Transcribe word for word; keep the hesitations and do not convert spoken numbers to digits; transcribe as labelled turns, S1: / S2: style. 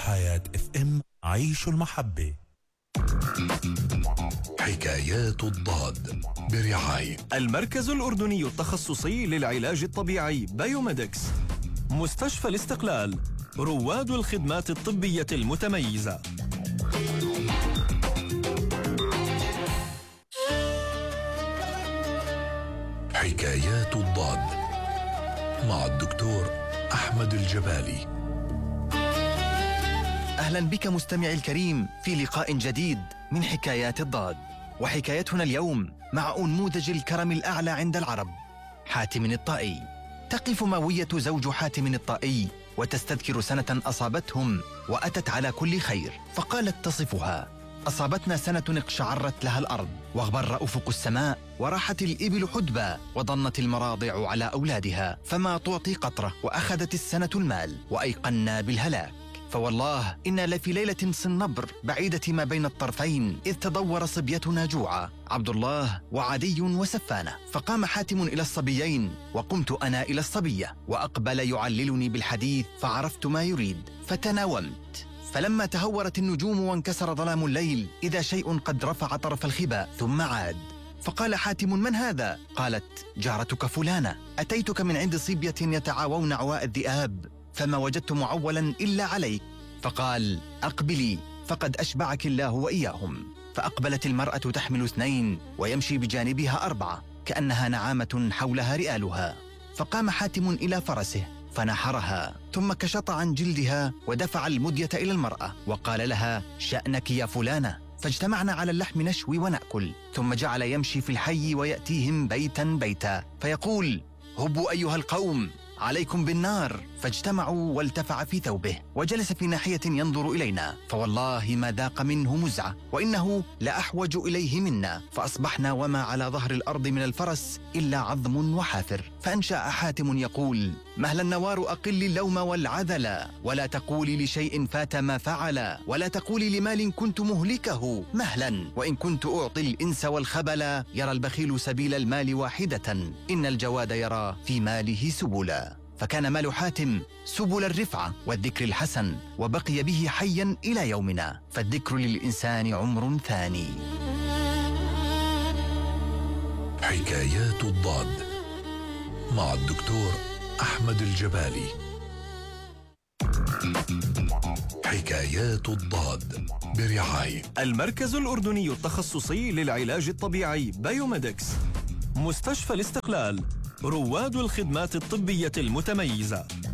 S1: حياة اف ام، عيش المحبة.
S2: حكايات الضاد برعاية
S3: المركز الأردني التخصصي للعلاج الطبيعي بايوميدكس، مستشفى الاستقلال، رواد الخدمات الطبية المتميزة.
S2: حكايات الضاد مع الدكتور أحمد الجبالي.
S4: أهلا بك مستمعي الكريم في لقاء جديد من حكايات الضاد، وحكايتنا اليوم مع أنموذج الكرم الأعلى عند العرب، حاتم الطائي. تقف ماوية زوج حاتم الطائي وتستذكر سنة أصابتهم وأتت على كل خير، فقالت تصفها: أصابتنا سنة اقشعرت لها الأرض واغبر أفق السماء وراحت الإبل حدبا وضنت المراضع على أولادها فما تعطي قطرة، وأخذت السنة المال وأيقنا بالهلاك. فوالله إنا لفي ليلة صنبر بعيدة ما بين الطرفين إذ تضور صبيتنا جوعا، عبد الله وعدي وسفانة. فقام حاتم إلى الصبيين وقمت أنا إلى الصبية، وأقبل يعللني بالحديث فعرفت ما يريد فتناومت. فلما تهورت النجوم وانكسر ظلام الليل إذا شيء قد رفع طرف الخباء ثم عاد. فقال حاتم: من هذا؟ قالت: جارتك فلانة، أتيتك من عند صبية يتعاوون عواء الذئاب فما وجدت معولا إلا عليك. فقال: أقبلي فقد أشبعك الله وإياهم. فأقبلت المرأة تحمل اثنين ويمشي بجانبها أربعة كأنها نعامة حولها رئالها. فقام حاتم إلى فرسه فنحرها ثم كشط عن جلدها ودفع المدية إلى المرأة وقال لها: شأنك يا فلانة. فاجتمعنا على اللحم نشوي ونأكل، ثم جعل يمشي في الحي ويأتيهم بيتا بيتا فيقول: هبوا أيها القوم عليكم بالنار. فاجتمعوا والتفع في ثوبه وجلس في ناحية ينظر إلينا، فوالله ما ذاق منه مزعة وإنه لأحوج إليه منا. فأصبحنا وما على ظهر الأرض من الفرس إلا عظم وحافر. فأنشأ حاتم يقول: مهلا النوار أقل اللوم والعذلا، ولا تقولي لشيء فات ما فعلا، ولا تقولي لمال كنت مهلكه مهلا، وإن كنت أعطي الإنس والخبلا، يرى البخيل سبيل المال واحدة، إن الجواد يرى في ماله سبلا. فكان مال حاتم سبل الرفعة والذكر الحسن، وبقي به حيا إلى يومنا، فالذكر للإنسان عمر ثاني.
S2: حكايات الضاد مع الدكتور أحمد الجبالي. حكايات الضاد برعاية
S3: المركز الأردني التخصصي للعلاج الطبيعي بايوميدكس، مستشفى الاستقلال، رواد الخدمات الطبية المتميزة.